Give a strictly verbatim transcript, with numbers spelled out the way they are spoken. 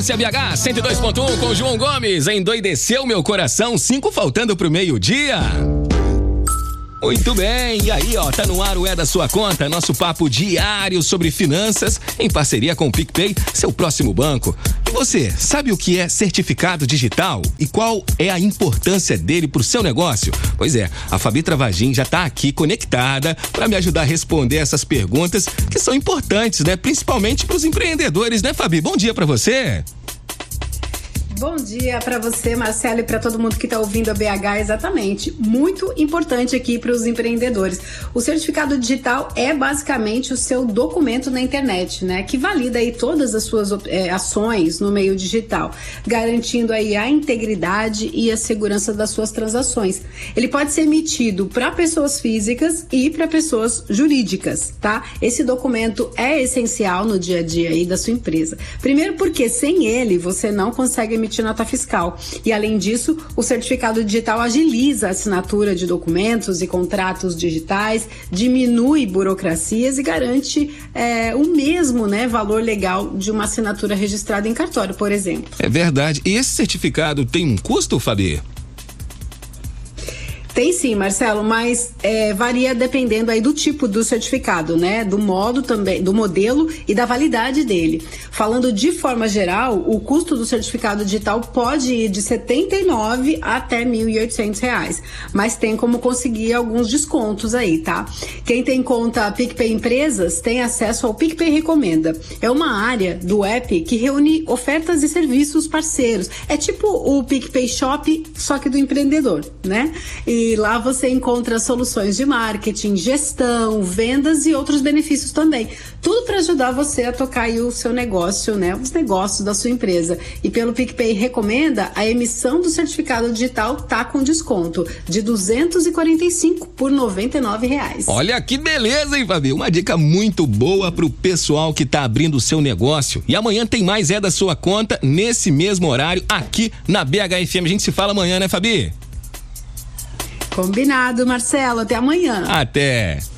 Frequência B H cento e dois ponto um com João Gomes. Endoideceu meu coração, cinco faltando pro meio-dia. Muito bem, e aí ó, tá no ar o É da Sua Conta, nosso papo diário sobre finanças, em parceria com o PicPay, seu próximo banco. E você, sabe o que é certificado digital? E qual é a importância dele pro seu negócio? Pois é, a Fabi Travagin já tá aqui conectada para me ajudar a responder essas perguntas que são importantes, né? Principalmente pros empreendedores, né, Fabi? Bom dia para você. Bom dia para você, Marcelo, e para todo mundo que está ouvindo a B H. Exatamente, muito importante aqui para os empreendedores. O certificado digital é basicamente o seu documento na internet, né? Que valida aí todas as suas é, ações no meio digital, garantindo aí a integridade e a segurança das suas transações. Ele pode ser emitido para pessoas físicas e para pessoas jurídicas, tá? Esse documento é essencial no dia a dia aí da sua empresa. Primeiro porque sem ele você não consegue emitir nota fiscal. E além disso, o certificado digital agiliza a assinatura de documentos e contratos digitais, diminui burocracias e garante é, o mesmo, né, valor legal de uma assinatura registrada em cartório, por exemplo. É verdade. E esse certificado tem um custo, Fabi? Tem sim, Marcelo, mas é, varia dependendo aí do tipo do certificado, né? Do modo também, do modelo e da validade dele. Falando de forma geral, o custo do certificado digital pode ir de setenta e nove reais até mil e oitocentos reais, mas tem como conseguir alguns descontos aí, tá? Quem tem conta PicPay Empresas tem acesso ao PicPay Recomenda. É uma área do app que reúne ofertas e serviços parceiros. É tipo o PicPay Shop, só que do empreendedor, né? E E lá você encontra soluções de marketing, gestão, vendas e outros benefícios também. Tudo para ajudar você a tocar aí o seu negócio, né? Os negócios da sua empresa. E pelo PicPay Recomenda, a emissão do certificado digital tá com desconto de duzentos e quarenta e cinco por noventa e nove reais. Olha que beleza, hein, Fabi? Uma dica muito boa pro pessoal que tá abrindo o seu negócio. E amanhã tem mais É da Sua Conta nesse mesmo horário aqui na B H F M. A gente se fala amanhã, né, Fabi? Combinado, Marcelo. Até amanhã. Até.